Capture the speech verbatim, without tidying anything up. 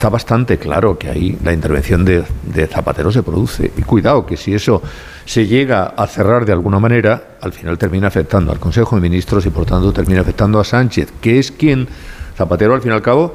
está bastante claro que ahí la intervención de, de Zapatero se produce. Y cuidado, que si eso se llega a cerrar de alguna manera, al final termina afectando al Consejo de Ministros y por tanto termina afectando a Sánchez, que es quien, Zapatero al fin y al cabo,